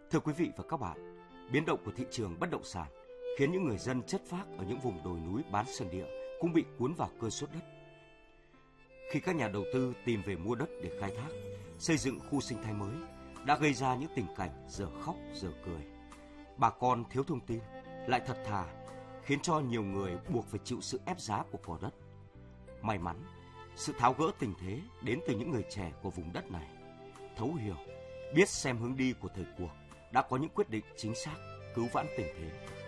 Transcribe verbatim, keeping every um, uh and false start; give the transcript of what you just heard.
Thưa quý vị và các bạn, biến động của thị trường bất động sản khiến những người dân chất phác ở những vùng đồi núi bán sân địa cũng bị cuốn vào cơn sốt đất. Khi các nhà đầu tư tìm về mua đất để khai thác, xây dựng khu sinh thái mới, đã gây ra những tình cảnh giờ khóc giờ cười. Bà con thiếu thông tin, lại thật thà, khiến cho nhiều người buộc phải chịu sự ép giá của cò đất. May mắn, sự tháo gỡ tình thế đến từ những người trẻ của vùng đất này, thấu hiểu, biết xem hướng đi của thời cuộc, đã có những quyết định chính xác cứu vãn tình thế.